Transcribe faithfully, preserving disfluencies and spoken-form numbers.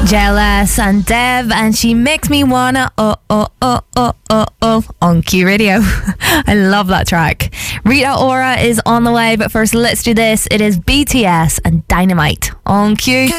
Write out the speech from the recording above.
J L S and Dev, and She Makes Me Wanna oh oh oh oh oh oh on Q Radio. I love that track. Rita Ora is on the way, but first let's do this. It is B T S and Dynamite on Q.